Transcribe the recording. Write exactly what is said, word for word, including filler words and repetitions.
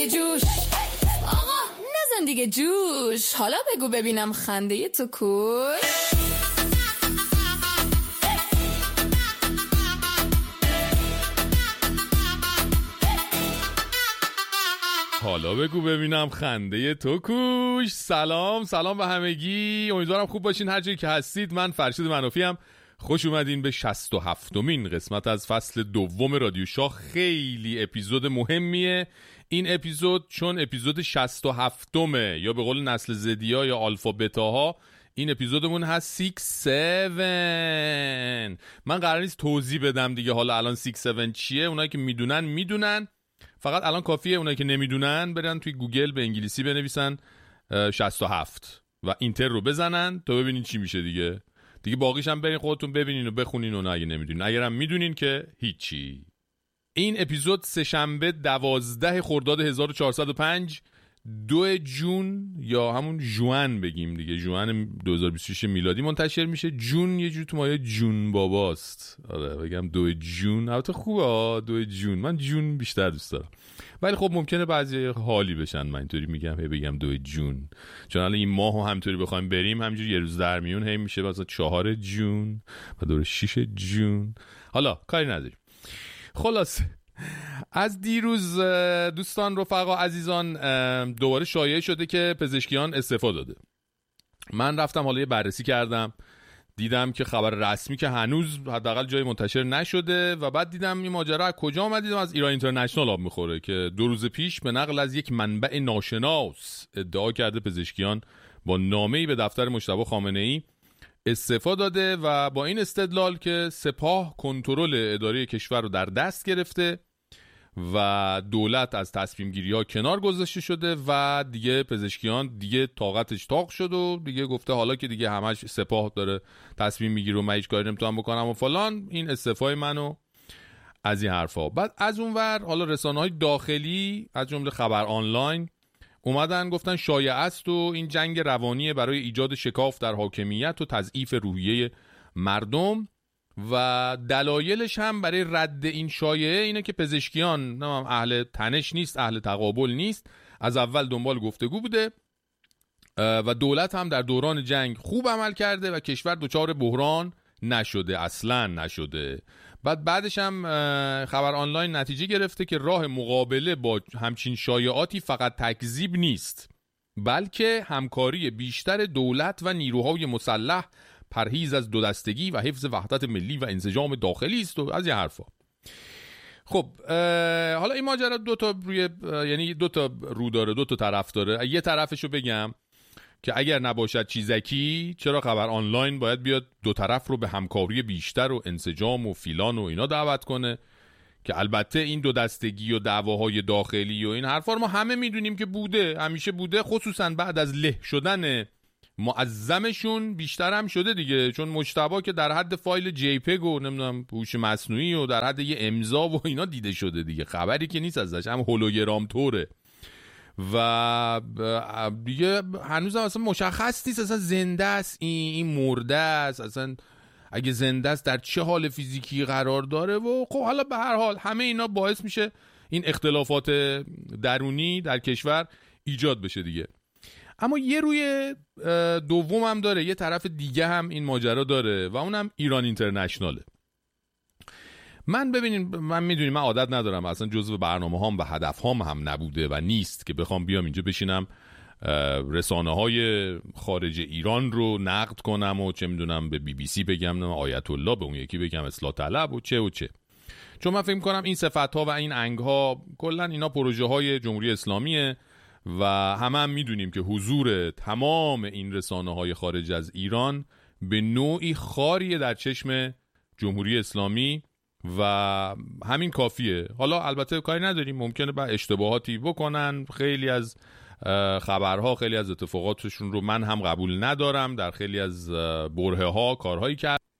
جوش آقا نزن دیگه جوش، حالا بگو ببینم خنده تو کوش. حالا بگو ببینم خنده تو کوش. سلام سلام به همگی، امیدوارم خوب باشین هر جایی که هستید. من فرشید منافی ام. خوش اومدین به شصت و هفتمین قسمت از فصل دوم رادیو شاه. خیلی اپیزود مهمیه این اپیزود، چون اپیزود شصت و هفتمه، یا به قول نسل زدیا یا آلفا بتاها این اپیزودمون هست شش هفت. من قرار نیست توضیح بدم دیگه حالا الان شش هفت چیه. اونایی که میدونن میدونن، فقط الان کافیه اونایی که نمیدونن برن توی گوگل به انگلیسی بنویسن شصت و هفت و اینتر رو بزنن تا ببینین چی میشه دیگه. دیگه باقیش هم برین خودتون ببینین و بخونین و نه اگه نمیدونین. اگرم میدونین که هیچی. این اپیزود سه شنبه دوازده خرداد هزار و چهارصد و پنج، دو جون یا همون جوان بگیم دیگه، جوان دو هزار و بیست و شش میلادی منتشر میشه. جون یه جور تو مایه جون باباست. آره بگم دو جون، البته خوبه دو جون، من جون بیشتر دوست دارم، ولی خب ممکنه بعضی حالی بشن من اینطوری میگم هی بگم دو جون، چون الان این ماهو همینطوری بخوایم بریم همینجوری یه روز در میون هی میشه مثلا چهار جون و دور شش جون. حالا کاری نداریم. خلاص از دیروز دوستان رفقا عزیزان دوباره شایعه شده که پزشکیان استعفا داده. من رفتم حالا یه بررسی کردم، دیدم که خبر رسمی که هنوز حداقل جای منتشر نشده و بعد دیدم این ماجرا از کجا اومد. دیدم از ایران اینترنشنال آب میخوره که دو روز پیش به نقل از یک منبع ناشناس ادعا کرده پزشکیان با نامه‌ای به دفتر مجتبی خامنه‌ای استعفا داده و با این استدلال که سپاه کنترل اداره کشور رو در دست گرفته و دولت از تصمیم گیری ها کنار گذاشته شده و دیگه پزشکیان دیگه طاقتش طاق شد و دیگه گفته حالا که دیگه همش سپاه داره تصمیم میگیره و من هیچ کاری نمیتونم بکنم و فلان، این استعفای منو از این حرفا. بعد از اونور حالا رسانه‌های داخلی از جمله خبر آنلاین اومدن گفتن شایعه است و این جنگ روانی برای ایجاد شکاف در حاکمیت و تضعیف روحیه مردم و دلایلش هم برای رد این شایعه اینه که پزشکیان اهل تنش نیست، اهل تقابل نیست، از اول دنبال گفتگو بوده و دولت هم در دوران جنگ خوب عمل کرده و کشور دچار بحران نشده، اصلا نشده. بعد بعدش هم خبر آنلاین نتیجه گرفته که راه مقابله با همچین شایعاتی فقط تکذیب نیست، بلکه همکاری بیشتر دولت و نیروهای مسلح، پرهیز از دو دستگی و حفظ وحدت ملی و انسجام داخلی است و از این حرفا. خب حالا این ماجرا دو تا روی یعنی دو تا رو داره، دو تا طرف داره. یه طرفشو بگم که اگر نباشد چیزکی چرا خبر آنلاین باید بیاد دو طرف رو به همکاری بیشتر و انسجام و فیلان و اینا دعوت کنه، که البته این دو دستگی و دعواهای داخلی و این حرفا رو ما همه میدونیم که بوده، همیشه بوده، خصوصا بعد از له شدن معظمشون بیشتر هم شده دیگه، چون مجتبی که در حد فایل جی پگ و نمیدونم هوش مصنوعی و در حد یه امضا و اینا دیده شده دیگه، خبری که نیست ازش، هم هولوگرام توره و دیگه هنوز هم اصلا مشخص نیست اصلا زنده است این این مرده است، اصلا اگه زنده است در چه حال فیزیکی قرار داره و خب حالا به هر حال همه اینا باعث میشه این اختلافات درونی در کشور ایجاد بشه دیگه. اما یه روی دوم هم داره، یه طرف دیگه هم این ماجرا داره و اونم ایران اینترنشناله. من ببینین من میدونیم من عادت ندارم، اصلا جزو برنامه هام و هدف هام هم نبوده و نیست که بخوام بیام اینجا بشینم رسانه های خارج ایران رو نقد کنم و چه میدونم به بی بی سی بگم نه آیت الله، به اون یکی بگم اصلاح طلب و چه و چه، چون من فکر کنم این صفت ها و این انگ ها کلا اینا پروژه های جمهوری اسلامیه و همه هم میدونیم که حضور تمام این رسانه های خارج از ایران به نوعی خاریه در چشم جمهوری اسلامی و همین کافیه. حالا البته کاری نداریم، ممکنه با اشتباهاتی بکنن، خیلی از خبرها خیلی از اتفاقاتشون رو من هم قبول ندارم، در خیلی از برهه ها کارهایی کرد